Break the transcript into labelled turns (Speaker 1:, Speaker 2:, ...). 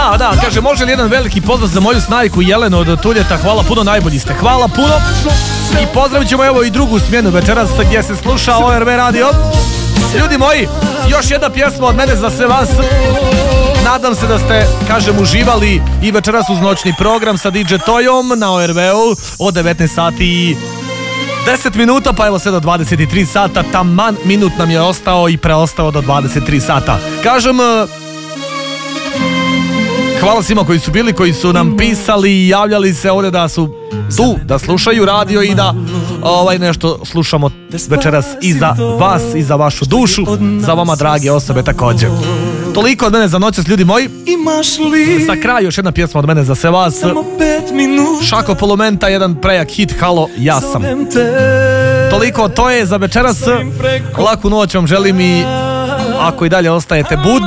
Speaker 1: Da, kaže, može li jedan veliki pozdrav za moju snajku Jelenu od Tuljeta, hvala puno, najbolji ste, hvala puno. I pozdravit ćemo evo i drugu smjenu večeras gdje se sluša ORV radio. Ljudi moji, još jedna pjesma od mene za sve vas. Nadam se da ste, kažem, uživali i večeras uz noćni program sa DJ Tojom na ORV-u od 19 sati i 10 minuta, pa evo sve do 23 sata, taman minut nam je ostao i preostao do 23 sata. Kažem, hvala svima koji su bili, koji su nam pisali i javljali se ovdje da su tu, da slušaju radio i da nešto slušamo večeras i za vas i za vašu dušu, za vama drage osobe također. Toliko od mene za noćas, ljudi moji. Za kraj još jedna pjesma od mene za sve vas. Šako Polumenta, jedan prejak hit, Halo, ja sam. Toliko, to je za večeras. Laku noć vam želim i ako i dalje ostajete budni,